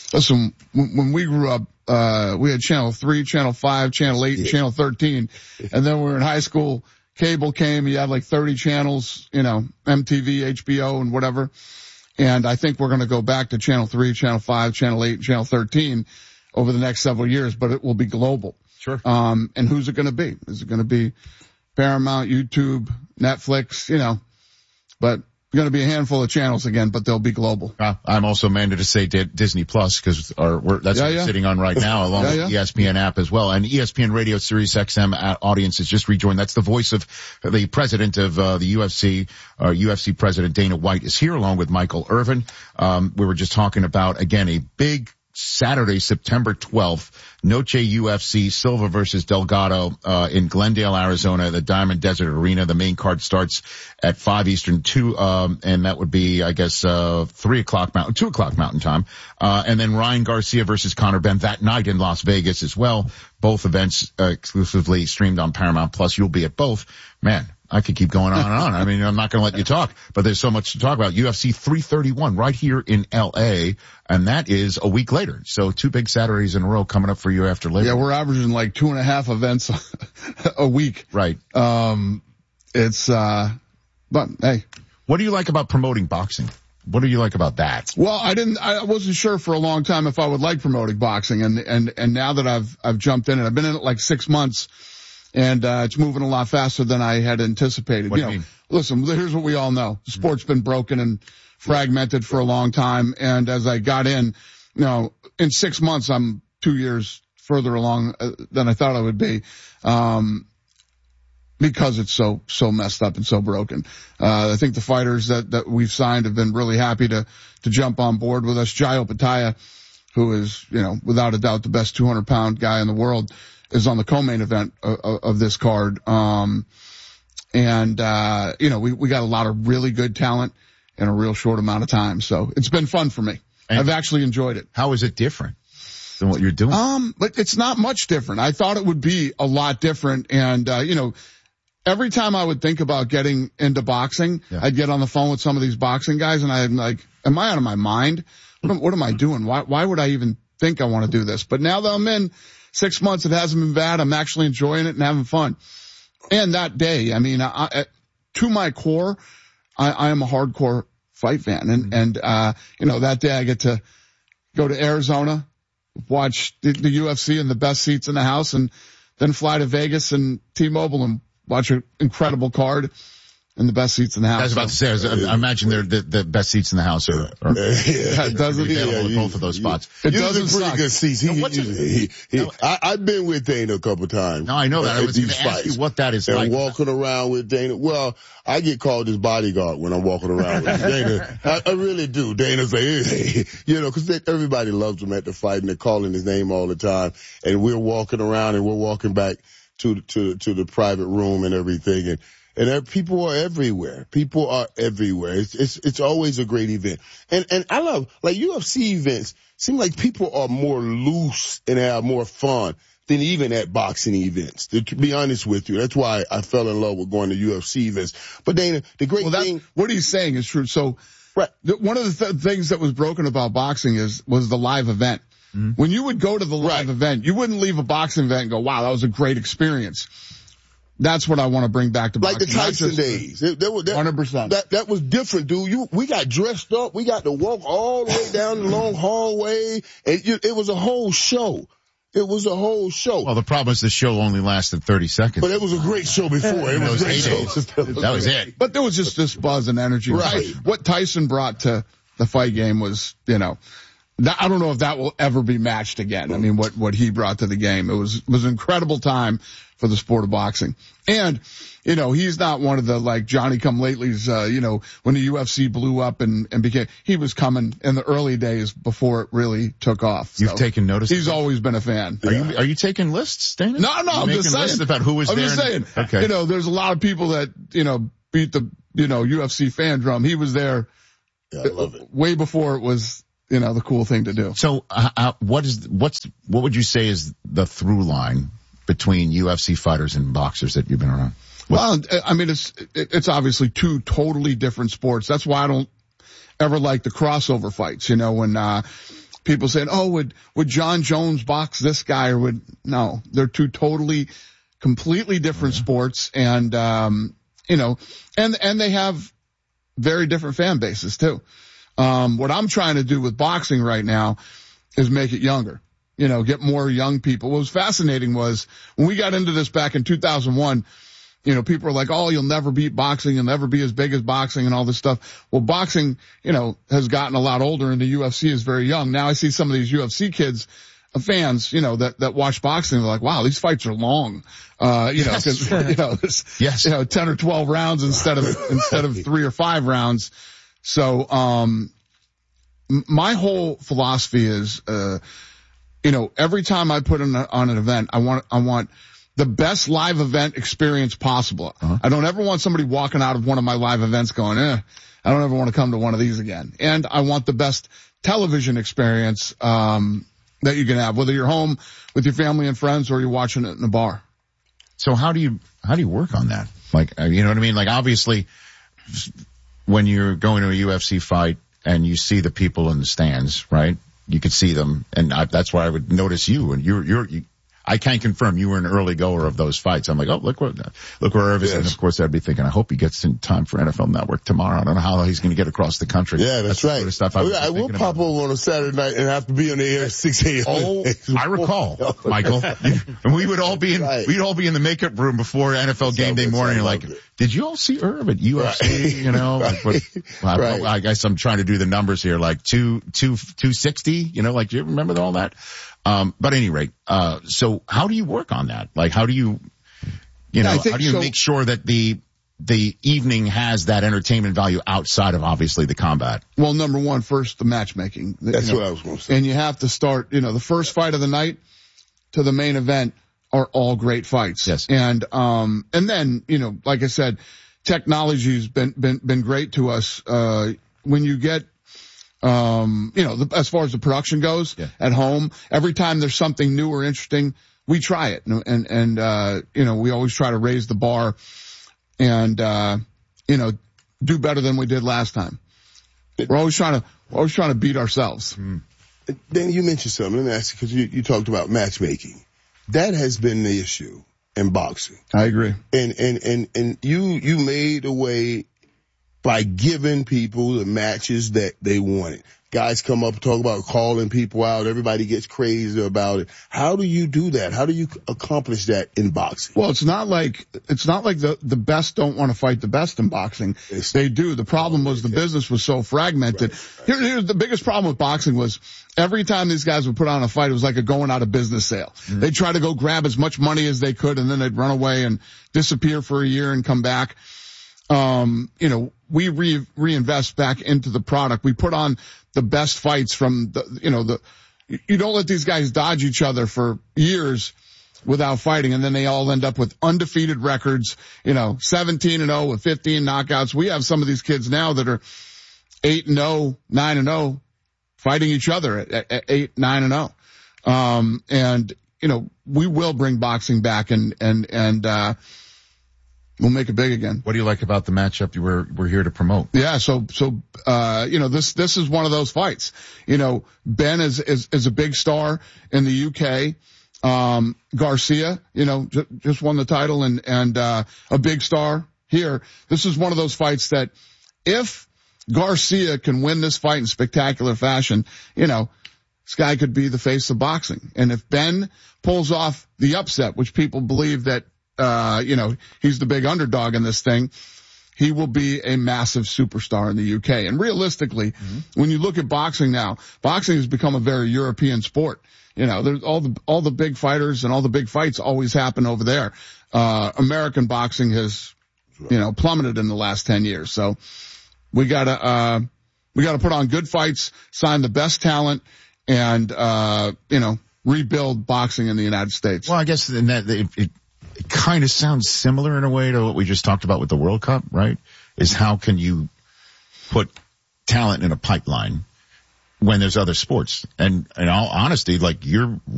Listen, when we grew up, we had Channel 3, Channel 5, Channel 8, and Channel 13. And then we were in high school. Cable came. You had like 30 channels, MTV, HBO, and whatever. And I think we're going to go back to Channel 3, Channel 5, Channel 8, and Channel 13 over the next several years, but it will be global. Sure. And who's it going to be? Is it going to be Paramount, YouTube, Netflix, but going to be a handful of channels again, but they'll be global. I'm also mandated to say Disney Plus because that's what we're sitting on right now, along with the ESPN app as well. And ESPN Radio Sirius XM audience has just rejoined. That's the voice of the president of the UFC. UFC president Dana White is here along with Michael Irvin. We were just talking about, again, a big Saturday, September 12th, Noche UFC, Silva versus Delgado, in Glendale, Arizona, the Diamond Desert Arena. The main card starts at 5 Eastern, 2, and that would be, 2 o'clock Mountain Time. And then Ryan Garcia versus Conor Benn that night in Las Vegas as well. Both events, exclusively streamed on Paramount Plus. You'll be at both. Man, I could keep going on and on. I mean, I'm not going to let you talk, but there's so much to talk about. UFC 331 right here in L.A., and that is a week later. So 2 big Saturdays in a row coming up for you after Labor Day. Yeah, we're averaging like 2.5 events a week. Right. But hey. What do you like about promoting boxing? What do you like about that? Well, I wasn't sure for a long time if I would like promoting boxing, and now that I've jumped in it, I've been in it like 6 months. And it's moving a lot faster than I had anticipated. What do you mean? Listen, here's what we all know. The sport's been broken and fragmented for a long time. And as I got in, in 6 months, I'm 2 years further along than I thought I would be. Because it's so messed up and so broken. I think the fighters that we've signed have been really happy to jump on board with us. Jai Opetaia, who is, without a doubt the best 200-pound guy in the world, is on the co-main event of this card. We got a lot of really good talent in a real short amount of time. So it's been fun for me. And I've actually enjoyed it. How is it different than what you're doing? But it's not much different. I thought it would be a lot different. And, every time I would think about getting into boxing, I'd get on the phone with some of these boxing guys and I'm like, am I out of my mind? What am I doing? Why would I even think I want to do this? But now that I'm in 6 months, it hasn't been bad. I'm actually enjoying it and having fun. And that day, to my core, I am a hardcore fight fan. And that day I get to go to Arizona, watch the UFC in the best seats in the house, and then fly to Vegas and T-Mobile and watch an incredible card and the best seats in the house. I was about to say, I imagine they're the best seats in the house are available at both of those spots. It doesn't pretty good seats. I've been with Dana a couple times. No, I know that. I was going to ask you what that is like. And walking around with Dana. Well, I get called his bodyguard when I'm walking around with Dana. I really do. Dana's like, hey, because everybody loves him at the fight and they're calling his name all the time. And we're walking around and we're walking back to the private room and everything. And people are everywhere. People are everywhere. It's always a great event. And I love, like, UFC events seem like people are more loose and have more fun than even at boxing events. To be honest with you, that's why I fell in love with going to UFC events. But Dana, the great thing. What he's saying is true. So, right. One of the things that was broken about boxing was the live event. Mm-hmm. When you would go to the live event, you wouldn't leave a boxing event and go, wow, that was a great experience. That's what I want to bring back to boxing. Like the Tyson days. 100%. That was different, dude. We got dressed up. We got to walk all the way down the long hallway. And it was a whole show. It was a whole show. Well, the problem is the show only lasted 30 seconds. But it was a great show before. It was a great show. That was it. But there was just this buzz and energy. Right. What Tyson brought to the fight game was, I don't know if that will ever be matched again. I mean, what he brought to the game. It was an incredible time for the sport of boxing. And, he's not one of the like Johnny-come-latelys, when the UFC blew up and he was coming in the early days before it really took off. You've taken notice? He's always been a fan. Are you taking lists, Dana? No, I'm just saying. Lists about who was there? I'm just saying. Okay. There's a lot of people that, beat the, UFC fan drum. He was there. Yeah, I love it. Way before it was, the cool thing to do. So, what would you say is the through line between UFC fighters and boxers that you've been around? Well, I mean, it's obviously two totally different sports. That's why I don't ever like the crossover fights. When people saying, oh, would John Jones box this guy or no, they're two completely different sports. And, you know, and they have very different fan bases too. What I'm trying to do with boxing right now is make it younger, you know, get more young people. What was fascinating was when we got into this back in 2001, you know, people are like, oh, you'll never beat boxing. You'll never be as big as boxing and all this stuff. Well, boxing, you know, has gotten a lot older and the UFC is very young. Now I see some of these UFC kids, fans, you know, that watch boxing. They're like, wow, these fights are long. You know, cause, you know, yes. You know, 10 or 12 rounds instead of 3 or 5 rounds. So, my whole philosophy is, you know, every time I put on an event, I want the best live event experience possible. I don't ever want somebody walking out of one of my live events going, I don't ever want to come to one of these again. And I want the best television experience, that you can have, whether you're home with your family and friends or you're watching it in a bar. So how do you work on that? Like, you know what I mean? Like, obviously, when you're going to a UFC fight and you see the people in the stands, right? You could see them, and that's why I would notice you. And I can't confirm you were an early goer of those fights. I'm like, oh, look where Irvis is. And of course, I'd be thinking, I hope he gets in time for NFL Network tomorrow. I don't know how he's going to get across the country. Yeah, that's right. Sort of stuff I will pop over on a Saturday night and have to be on the air at 6 a.m. Oh, I recall, Michael. And we'd all be in the makeup room before NFL game day morning. You're like, did you all see Irv at UFC? Right. You know, like, I guess I'm trying to do the numbers here, like 260, you know, like, do you remember all that? But at any rate, so how do you work on that? Like, how do you make sure that the evening has that entertainment value outside of obviously the combat? Well, number one, first the matchmaking. That's what I was going to say. And you have to start, you know, the first fight of the night to the main event are all great fights. Yes. And then, you know, like I said, technology's been great to us. When you get, you know, as far as the production goes at home, every time there's something new or interesting, we try it. And you know, we always try to raise the bar and, you know, do better than we did last time. We're always trying to beat ourselves. Danny, you mentioned something. Let me ask you, because you talked about matchmaking. That has been the issue in boxing. I agree. And you made a way by giving people the matches that they wanted. Guys come up and talk about calling people out. Everybody gets crazy about it. How do you do that? How do you accomplish that in boxing? Well, it's not like the best don't want to fight the best in boxing. They do. The problem was the business was so fragmented. Right. Here's the biggest problem with boxing was every time these guys would put on a fight, it was like a going out of business sale. Mm-hmm. They'd try to go grab as much money as they could and then they'd run away and disappear for a year and come back. You know, we reinvest back into the product. We put on the best fights from you don't let these guys dodge each other for years without fighting, and then they all end up with undefeated records, you know, 17-0 with 15 knockouts. We have some of these kids now that are 8-0, 9-0, fighting each other at 8, 9-0. And, you know, we will bring boxing back and we'll make it big again. What do you like about the matchup we're here to promote? Yeah, so you know, this is one of those fights. You know, Ben is a big star in the UK. Garcia, you know, just won the title and a big star here. This is one of those fights that if Garcia can win this fight in spectacular fashion, you know, this guy could be the face of boxing. And if Ben pulls off the upset, which people believe that, you know, he's the big underdog in this thing, he will be a massive superstar in the UK. And realistically, when you look at boxing now, boxing has become a very European sport. You know, there's all the big fighters and all the big fights always happen over there. American boxing has, you know, plummeted in the last 10 years. So we gotta put on good fights, sign the best talent, and, you know, rebuild boxing in the United States. Well, I guess in that, it kind of sounds similar in a way to what we just talked about with the World Cup, right? Is how can you put talent in a pipeline when there's other sports? And in all honesty, like, you're